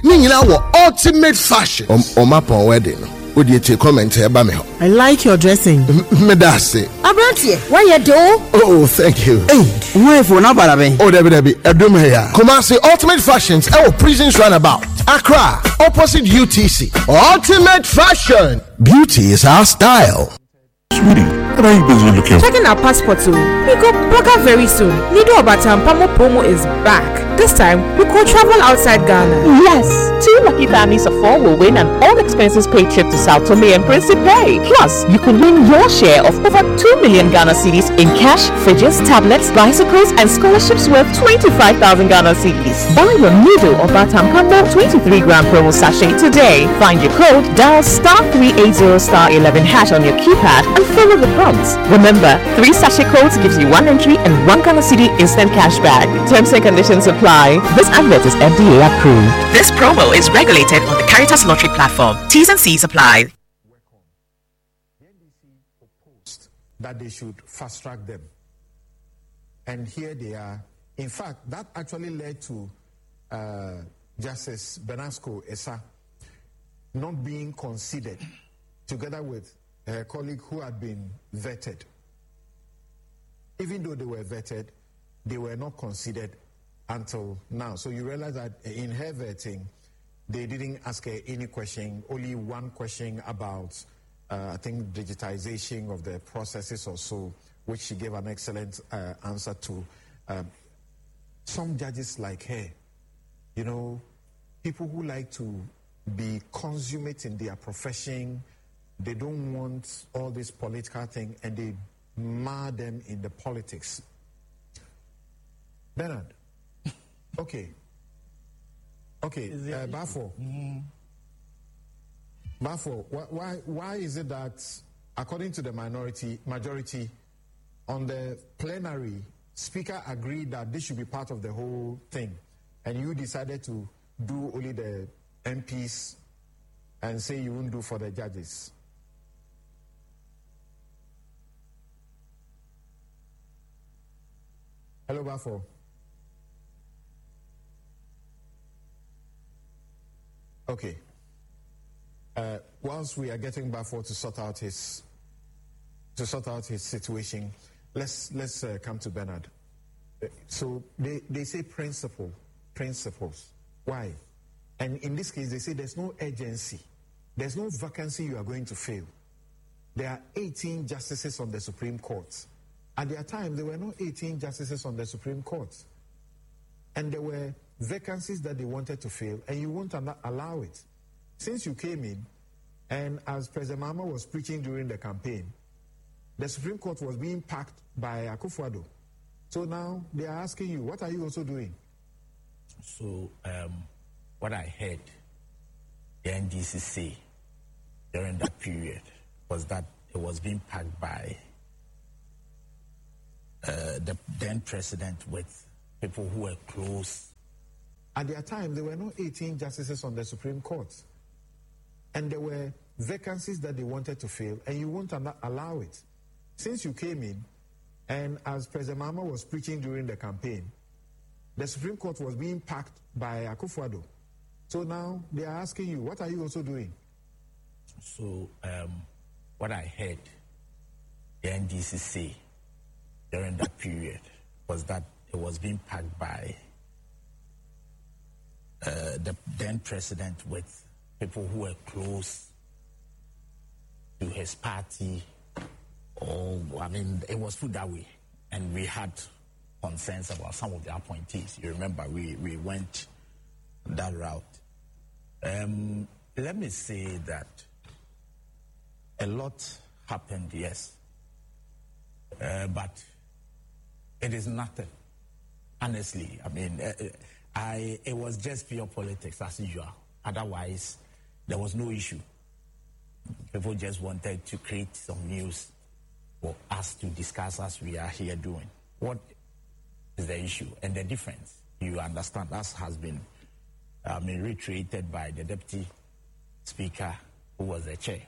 Nina wo ultimate fashion. Omapon wedding. Would you take comment here, Bamio? I like your dressing. Medasi. Abrantie, why you do? Oh, thank you. Hey, why for now, Barabe? Oh, Debbie, Edumaya. Kumasi Ultimate Fashions, our prisons runabout. Accra, opposite UTC. Ultimate Fashion. Beauty is our style. Sweetie, what are you busy looking for? Checking our passports. We go Praga very soon. Nido Abatam Pamo promo is back. This time, we go travel outside Ghana. Yes, 2 lucky families of 4 will win an all-expenses paid trip to Sao Tome and Principe. Plus, you could win your share of over 2 million Ghana cedis in cash, fridges, tablets, bicycles, and scholarships worth 25,000 Ghana cedis. Buy your Nido or Batam Pamo 23-gram promo sachet today. Find your code, dial *380*11# on your keypad, and follow the prompts. Remember, 3 sachet codes gives you 1 entry and 1 Ghana cedi instant cash back. Terms and conditions apply. This advert is FDA approved. This promo is regulated on the Caritas Lottery platform. T's and C's apply. The NDC proposed that they should fast track them. And here they are. In fact, that actually led to Justice Benasco Esa not being considered together with her colleague who had been vetted. Even though they were vetted, they were not considered until now. So you realize that in her vetting, they didn't ask her any question, only one question about, I think, digitization of the processes or so, which she gave an excellent answer to. Some judges like her, you know, people who like to be consummate in their profession, they don't want all this political thing, and they mar them in the politics. Bernard, okay, Bafo, why is it that, according to the majority, on the plenary, Speaker agreed that this should be part of the whole thing, and you decided to do only the MPs and say you won't do for the judges? Hello, Bafo. Okay. Whilst we are getting Bafo to sort out his situation, let's come to Bernard. So they say principles. Why? And in this case, they say there's no urgency. There's no vacancy you are going to fill. There are 18 justices on the Supreme Court. At their time, there were no 18 justices on the Supreme Court. And there were vacancies that they wanted to fill, and you won't allow it. Since you came in, and as President Mahama was preaching during the campaign, the Supreme Court was being packed by Akufo-Addo. So now they are asking you, what are you also doing? So what I heard the NDC say during that period was that it was being packed by the then president with people who were close. At their time, there were no 18 justices on the Supreme Court. And there were vacancies that they wanted to fill, and you won't allow it. Since you came in, and as President Mahama was preaching during the campaign, the Supreme Court was being packed by Akufo-Addo. So now they are asking you, what are you also doing? So what I heard the NDC say during that period was that it was being packed by the then president with people who were close to his party, or I mean, it was put that way, and we had concerns about some of the appointees. You remember we went that route. Let me say that a lot happened, yes, but it is nothing. Honestly, I mean, it was just pure politics as usual. Otherwise, there was no issue. People just wanted to create some news for us to discuss as we are here doing. What is the issue? And the difference, you understand, as has been reiterated by the Deputy Speaker, who was the chair.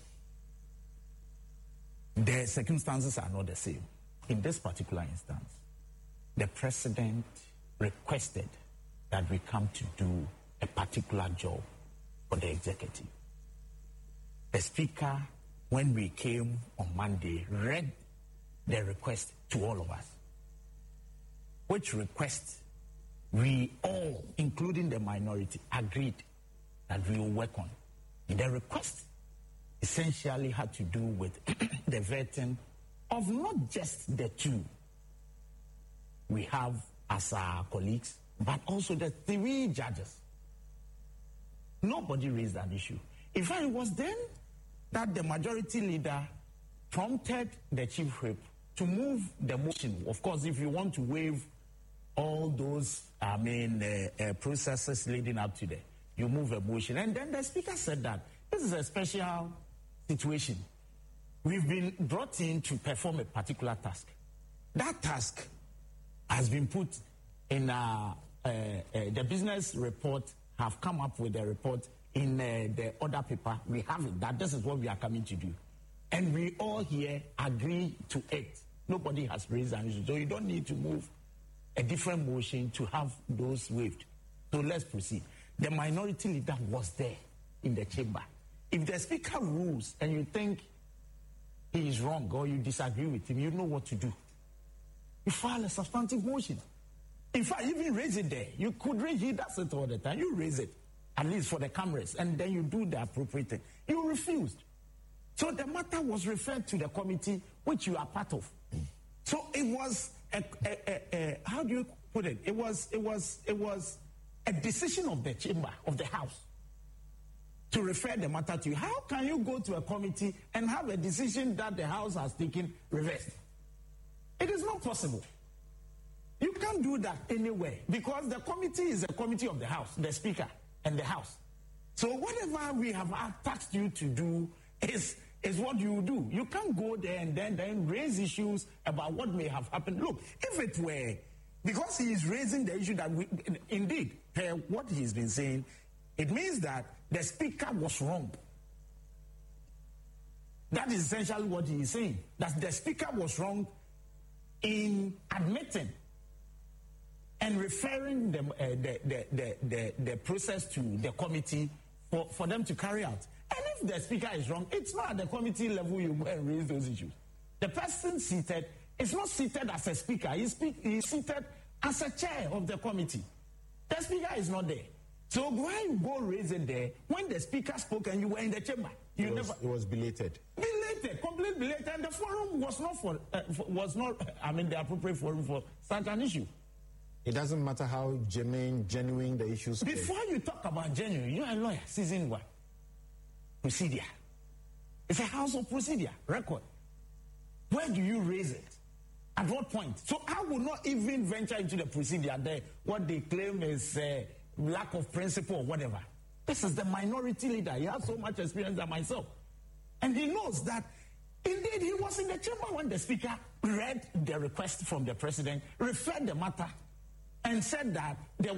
The circumstances are not the same. In this particular instance, the president requested that we come to do a particular job for the executive. The Speaker, when we came on Monday, read the request to all of us, which request we all, including the minority, agreed that we will work on. The request essentially had to do with the vetting of not just the two we have as our colleagues, but also the 3 judges. Nobody raised that issue. In fact, it was then that the majority leader prompted the chief whip to move the motion. Of course, if you want to waive all those, processes leading up to that, you move a motion. And then the Speaker said that this is a special situation. We've been brought in to perform a particular task. That task has been put in the business report, have come up with a report in the other paper. We have it, that this is what we are coming to do. And we all here agree to it. Nobody has raised an issue. So you don't need to move a different motion to have those waived. So let's proceed. The minority leader was there in the chamber. If the Speaker rules and you think he is wrong or you disagree with him, you know what to do. You file a substantive motion. In fact, you even raise it there. You could raise it, that's it all the time. You raise it, at least for the cameras, and then you do the appropriate thing. You refused. So the matter was referred to the committee, which you are part of. So it was how do you put it? It was a decision of the chamber, of the House, to refer the matter to you. How can you go to a committee and have a decision that the House has taken reversed? It is not possible. You can't do that anywhere because the committee is a committee of the House, the Speaker and the House. So whatever we have tasked you to do is what you do. You can't go there and then raise issues about what may have happened. Look, if it were because he is raising the issue that indeed, what he's been saying, it means that the Speaker was wrong. That is essentially what he is saying. That the Speaker was wrong in admitting and referring the process to the committee for them to carry out. And if the Speaker is wrong, it's not at the committee level you go and raise those issues. The person seated is not seated as a Speaker. He's seated as a chair of the committee. The Speaker is not there. So why you go raise it there when the Speaker spoke and you were in the chamber? It was belated. Belated, completely belated, and the forum was not the appropriate forum for such an issue. It doesn't matter how genuine the issues. Before you talk about genuine, you're a lawyer, season 1. Procedure. It's a house of procedure, record. Where do you raise it? At what point? So I will not even venture into the procedure there. What they claim is lack of principle or whatever. This is the minority leader. He has so much experience than myself. And he knows that indeed he was in the chamber when the Speaker read the request from the President, referred the matter, and said that there